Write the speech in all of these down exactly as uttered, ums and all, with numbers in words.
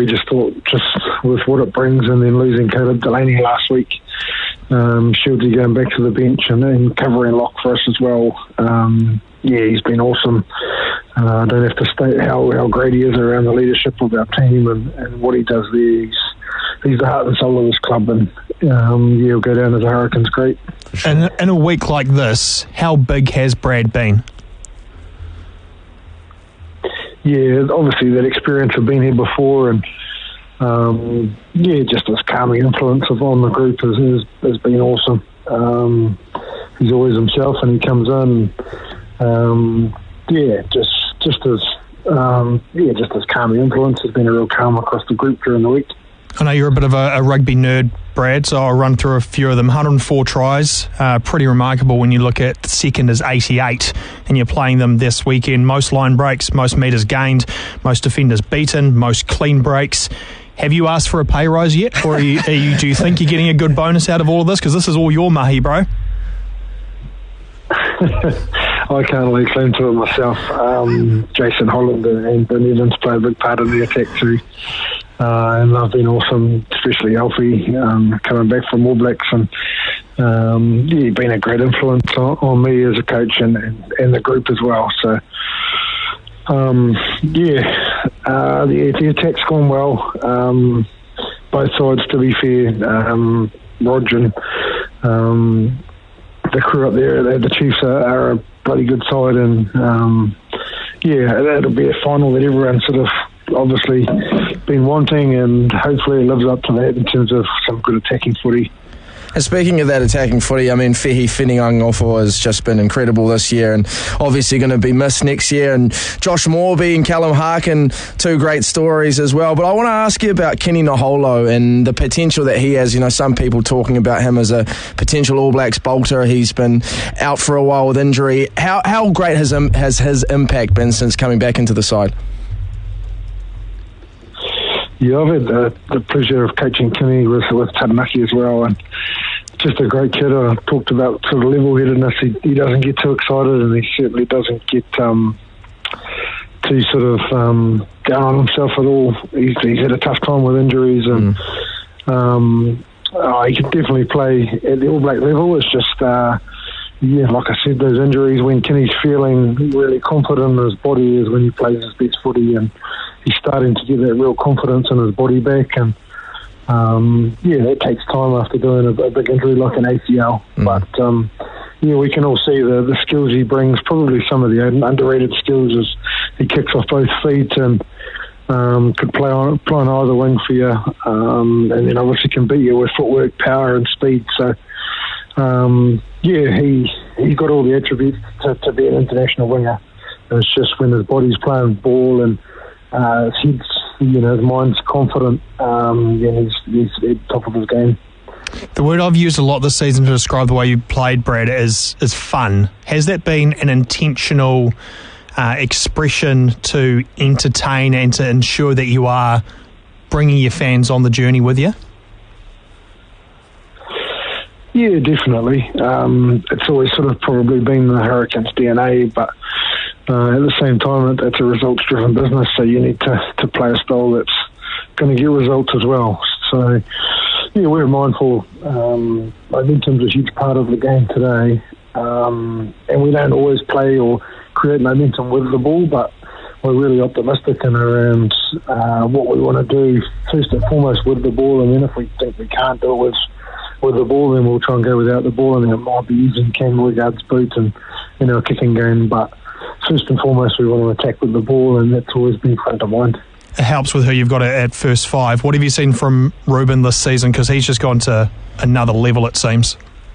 we just thought, just with what it brings, and then losing Caleb Delaney last week, um, Shieldsy going back to the bench and, and covering lock for us as well. Um, yeah, he's been awesome. Uh, I don't have to state how, how great he is around the leadership of our team and, and what he does there. He's, he's the heart and soul of this club, and um, yeah, he'll go down as a Hurricanes great. In, in a week like this, how big has Brad been? Yeah, obviously that experience of being here before, and um, yeah, just his calming influence of on the group has, has, has been awesome. Um, he's always himself, and he comes in. Um, yeah, just just as um, yeah, just as calming influence has been a real calm across the group during the week. I know you're a bit of a, a rugby nerd, Brad, so I'll run through a few of them. one hundred four tries, uh, pretty remarkable when you look at second is eighty-eight, and you're playing them this weekend. Most line breaks, most metres gained, most defenders beaten, most clean breaks. Have you asked for a pay rise yet, or are you, are you, do you think you're getting a good bonus out of all of this? Because this is all your mahi, bro. I can't lay claim to it myself. Um, Jason Holland and Ben Evans play a big part of the attack too. Uh, and they've been awesome, especially Alfie, um, coming back from All Blacks, and um, yeah, been a great influence on, on me as a coach and, and, and the group as well. So, um, yeah, uh, the, the attack's gone well. Um, both sides, to be fair. Um, Rog and um, the crew up there, the, the Chiefs are, are a bloody good side, and um, yeah, it'll be a final that everyone sort of obviously been wanting, and hopefully it lives up to that in terms of some good attacking footy. And speaking of that attacking footy, I mean, Fehi Whenigangofo has just been incredible this year, and obviously going to be missed next year. And Josh Morby and Callum Harkin, two great stories as well. But I want to ask you about Kenny Naholo and the potential that he has. You know, some people talking about him as a potential All Blacks bolter. He's been out for a while with injury. How how great has um, has his impact been since coming back into the side? Yeah, I've had the, the pleasure of coaching Kenny with, with Taranaki as well, and just a great kid. I talked about sort of level-headedness. He, he doesn't get too excited, and he certainly doesn't get um, too sort of um, down on himself at all. He's, he's had a tough time with injuries, and mm. um, oh, he can definitely play at the All Black level. It's just, uh, yeah, like I said, those injuries, when Kenny's feeling really confident in his body is when he plays his best footy, and he's starting to get that real confidence in his body back, and um, yeah, that takes time after doing a, a big injury like an A C L. Mm. But um, yeah, we can all see the, the skills he brings. Probably some of the underrated skills is he kicks off both feet and um, could play on play on either wing for you, um, and then obviously can beat you with footwork, power, and speed. So um, yeah, he he's got all the attributes to, to be an international winger. And it's just when his body's playing ball and Uh, his head's, you know, his mind's confident, um, and he's, he's at top of his game. The word I've used a lot this season to describe the way you played, Brad, is is fun. Has that been an intentional uh, expression to entertain and to ensure that you are bringing your fans on the journey with you? Yeah, definitely. Um, it's always sort of probably been the Hurricanes' D N A, but Uh, at the same time, it, it's a results-driven business, so you need to, to play a style that's going to get results as well. So, yeah, we're mindful. Um, momentum's a huge part of the game today, um, and we don't always play or create momentum with the ball, but we're really optimistic in around uh, what we want to do, first and foremost with the ball, and then if we think we can't do it with, with the ball, then we'll try and go without the ball, and then it might be using Cam Wigard's boot and in our kicking game, but first and foremost, we want to attack with the ball, and that's always been front of mind. It helps with who you've got at first five. What have you seen from Ruben this season? Because he's just gone to another level, it seems.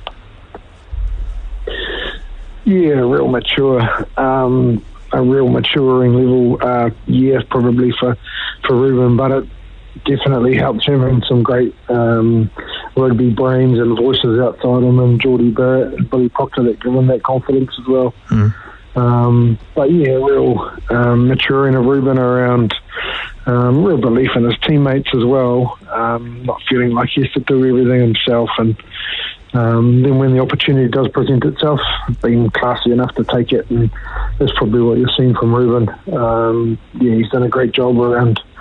Yeah, real mature. Um, a real maturing level uh, year probably for, for Ruben, but it definitely helps having some great um, rugby brains and voices outside him, and Geordie Barrett and Billy Proctor that give him that confidence as well. Mm. Um, but yeah, real um, maturing of Ruben around um, real belief in his teammates as well, um, not feeling like he has to do everything himself, and um, then when the opportunity does present itself, being classy enough to take it, and that's probably what you're seeing from Ruben. Um, yeah, he's done a great job around